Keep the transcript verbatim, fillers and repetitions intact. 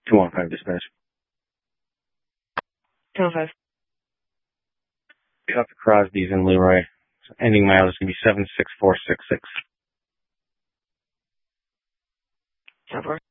two one five dispatch. two one five. Pick up the Crosby's in Leroy. So ending mile is going to be seven six four six six. ten four.